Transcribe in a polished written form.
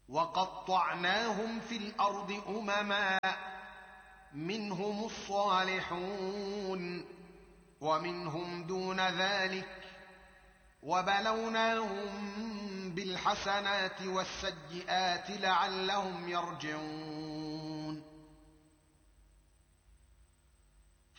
وقطعناهم في الأرض أمما منهم الصالحون ومنهم دون ذلك وبلوناهم بالحسنات والسيئات لعلهم يرجعون